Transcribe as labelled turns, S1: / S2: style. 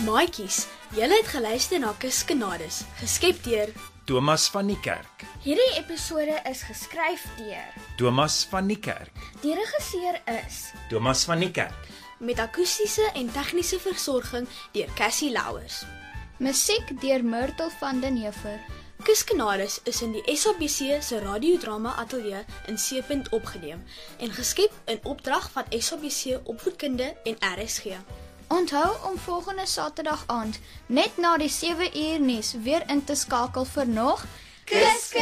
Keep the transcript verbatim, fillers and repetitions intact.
S1: Maatjies, julle het geluister na Kuskenades, geskep deur
S2: Thomas van die Kerk.
S3: Hierdie episode is geskryf deur
S2: Thomas van die Kerk.
S3: Die regisseur is
S2: Thomas van die Kerk.
S1: met akoestiese en tegniese versorging deur Cassie Louwers.
S4: Musiek deur Myrtle van den Heever.
S1: Kuskenades is in die S A B C se radiodrama ateljee in Seepunt opgeneem en geskep in opdrag van S A B C Opvoedkunde en R S G.
S4: Onthou om volgende Saterdag aand net na die sewe uur nuus weer in te skakel vir nog
S3: Kuskenades.